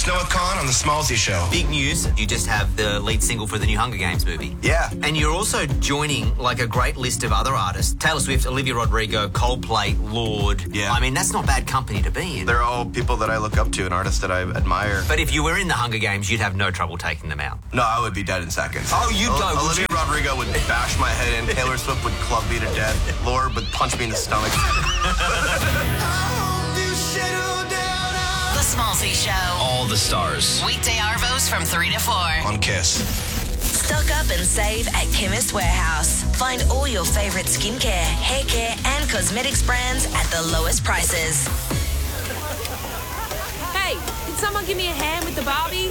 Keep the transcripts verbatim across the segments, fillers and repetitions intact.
It's Noah Khan on The Smallsy Show. Big news, you just have the lead single for the new Hunger Games movie. Yeah. And you're also joining, like, a great list of other artists. Taylor Swift, Olivia Rodrigo, Coldplay, Lorde. Yeah. I mean, that's not bad company to be in. They're all people that I look up to and artists that I admire. But if you were in the Hunger Games, you'd have no trouble taking them out. No, I would be dead in seconds. Oh, you O- don't, would Olivia you? Rodrigo would bash my head in. Taylor Swift would club me to death. Lorde would punch me in the stomach. The Smallsy Show. All the stars. Weekday Arvos from three to four. On Kiss. Stock up and save at Chemist Warehouse. Find all your favourite skincare, hair care and cosmetics brands at the lowest prices. Hey, can someone give me a hand with the Barbie?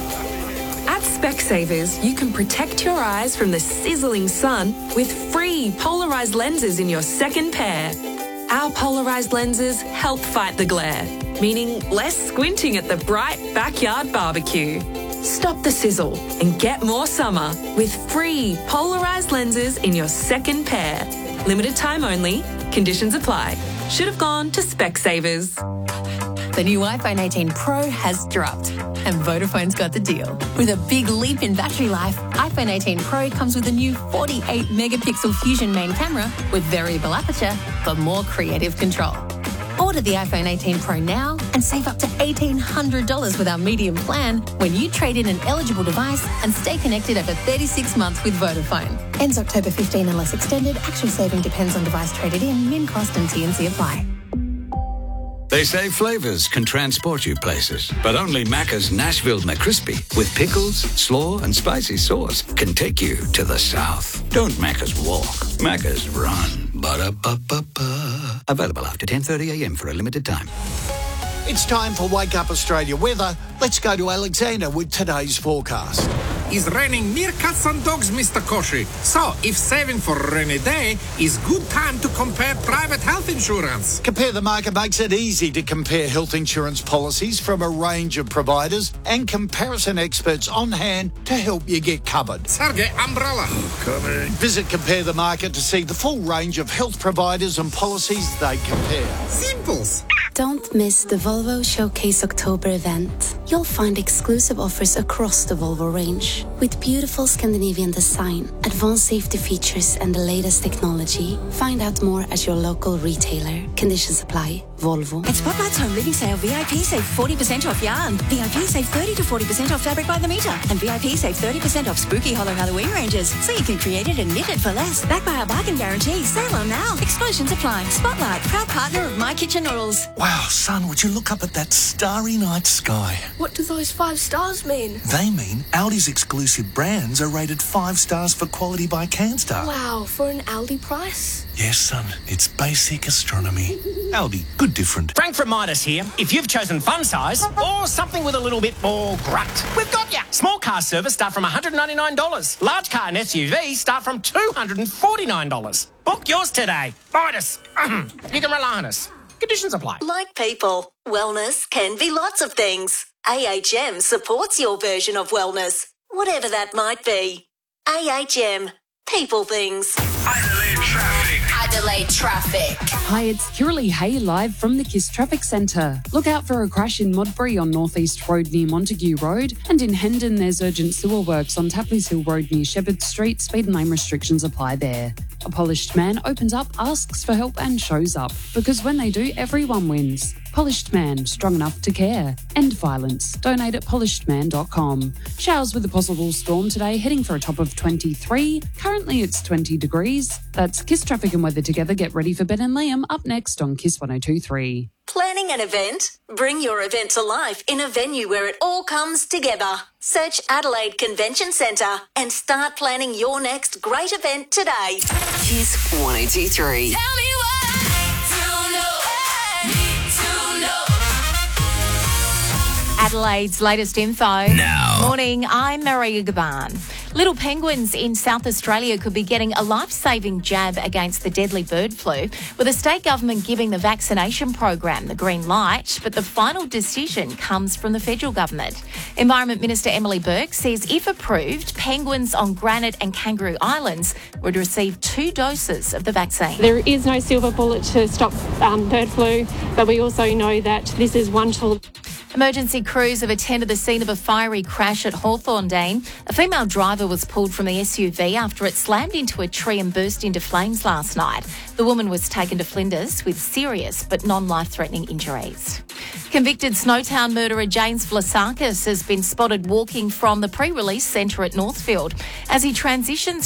At Specsavers, you can protect your eyes from the sizzling sun with free polarised lenses in your second pair. Our polarised lenses help fight the glare, meaning less squinting at the bright backyard barbecue. Stop the sizzle and get more summer with free polarised lenses in your second pair. Limited time only. Conditions apply. Should have gone to Specsavers. The new iPhone eighteen Pro has dropped, and Vodafone's got the deal. With a big leap in battery life, iPhone eighteen Pro comes with a new forty-eight megapixel Fusion main camera with variable aperture for more creative control. Order the iPhone eighteen Pro now and save up to eighteen hundred dollars with our medium plan when you trade in an eligible device and stay connected over thirty-six months with Vodafone. Ends October fifteenth unless extended. Actual saving depends on device traded in. Min cost and T and C apply. They say flavours can transport you places, but only Macca's Nashville McCrispy with pickles, slaw and spicy sauce can take you to the south. Don't Macca's walk, Macca's run. Ba-da-ba-ba-ba. Available after ten thirty a m for a limited time. It's time for Wake Up Australia weather. Let's go to Alexander with today's forecast. It's raining meerkats and dogs, Mister Koshi. So, if saving for a rainy day is good time to compare private health insurance. Compare the Market makes it easy to compare health insurance policies from a range of providers and comparison experts on hand to help you get covered. Sergey, umbrella. Coming. Visit Compare the Market to see the full range of health providers and policies they compare. Simples. Don't miss the Volvo Showcase October event. You'll find exclusive offers across the Volvo range with beautiful Scandinavian design, advanced safety features and the latest technology. Find out more at your local retailer. Conditions apply. Volvo. At Spotlight's Home Living Sale, V I P save forty percent off yarn. V I P save thirty to forty percent off fabric by the metre. And V I P save thirty percent off spooky hollow Halloween ranges. So you can create it and knit it for less. Backed by our bargain guarantee. Sale on now. Exclusions apply. Spotlight, proud partner of My Kitchen Noodles. Wow, son, would you look up at that starry night sky? What do those five stars mean? They mean Aldi's exclusive brands are rated five stars for quality by CanStar. Wow, for an Aldi price? Yes, son, it's basic astronomy. Aldi, good different. Frank from Midas here. If you've chosen fun size or something with a little bit more grunt, we've got ya. Small car service start from one hundred ninety-nine dollars. Large car and S U V start from two hundred forty-nine dollars. Book yours today. Midas. You can rely on us. Conditions apply. Like people, wellness can be lots of things. A H M supports your version of wellness, whatever that might be. A H M. People things. Adelaide traffic. Adelaide traffic. Hi, it's Kirrily Hay live from the KISS Traffic Centre. Look out for a crash in Modbury on North East Road near Montague Road, and in Hendon there's urgent sewer works on Tapley's Hill Road near Shepherd Street. Speed and lane restrictions apply there. A polished man opens up, asks for help and shows up, because when they do, everyone wins. Polished Man, strong enough to care. End violence. Donate at polished man dot com. Showers with a possible storm today, heading for a top of twenty-three. Currently it's twenty degrees. That's KISS Traffic and Weather together. Get ready for Ben and Liam up next on KISS one oh two point three. Planning an event? Bring your event to life in a venue where it all comes together. Search Adelaide Convention Centre and start planning your next great event today. KISS one oh two point three. Tell me why. Adelaide's latest info. Now. Morning, I'm Maria Gaban. Little penguins in South Australia could be getting a life-saving jab against the deadly bird flu, with the state government giving the vaccination program the green light, but the final decision comes from the federal government. Environment Minister Emily Burke says if approved, penguins on Granite and Kangaroo Islands would receive two doses of the vaccine. There is no silver bullet to stop um, bird flu, but we also know that this is one tool. Emergency crews have attended the scene of a fiery crash at Hawthorndale. A female driver was pulled from the S U V after it slammed into a tree and burst into flames last night. The woman was taken to Flinders with serious but non-life-threatening injuries. Convicted Snowtown murderer James Vlasakis has been spotted walking from the pre-release centre at Northfield as he transitions